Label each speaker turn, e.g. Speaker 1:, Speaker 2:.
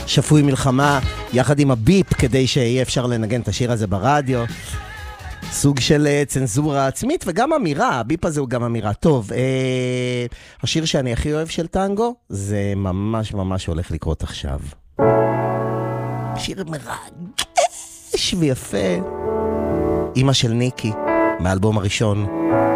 Speaker 1: שפוי מלחמה, יחד עם הביפ, כדי שיהיה אפשר לנגן את השיר הזה ברדיו. סוג של צנזורה עצמית, וגם אמירה, הביפ הזה הוא גם אמירה. טוב, השיר שאני הכי אוהב של טנגו, זה ממש ממש הולך לקרות עכשיו. שיר מרגש ויפה. אמא של ניקי, מהאלבום הראשון.